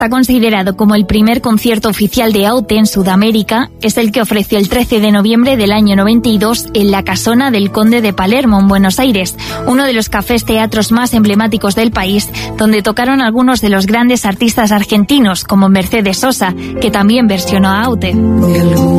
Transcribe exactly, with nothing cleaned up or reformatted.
Está considerado como el primer concierto oficial de Aute en Sudamérica. Es el que ofreció el trece de noviembre del año noventa y dos en la Casona del Conde de Palermo, en Buenos Aires, uno de los cafés teatros más emblemáticos del país, donde tocaron algunos de los grandes artistas argentinos, como Mercedes Sosa, que también versionó a Aute.